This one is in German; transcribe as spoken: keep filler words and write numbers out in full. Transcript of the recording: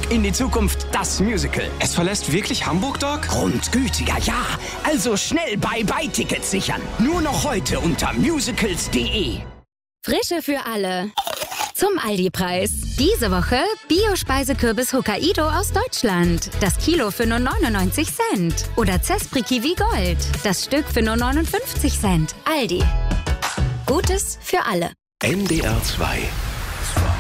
Zurück in die Zukunft, das Musical. Es verlässt wirklich Hamburg, Doc? Grundgütiger, ja. Also schnell Bye-Bye-Tickets sichern. Nur noch heute unter musicals punkt de. Frische für alle. Zum Aldi-Preis. Diese Woche Bio-Speisekürbis Hokkaido aus Deutschland. Das Kilo für nur neunundneunzig Cent. Oder Zespri Kiwi Gold. Das Stück für nur neunundfünfzig Cent. Aldi. Gutes für alle. N D R zwei